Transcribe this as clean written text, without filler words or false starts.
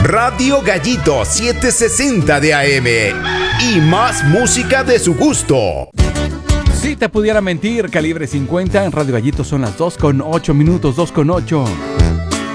Radio Gallito 760 de AM. Y más música de su gusto. Si te pudiera mentir, Calibre 50 en Radio Gallito son las 2:08 minutos, 2:08.